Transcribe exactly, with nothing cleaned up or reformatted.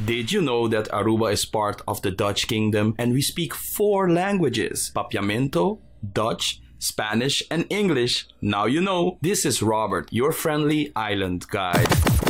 Did you know that Aruba is part of the Dutch Kingdom and we speak four languages? Papiamento, Dutch, Spanish, and English. Now you know. This is Robert, your friendly island guide.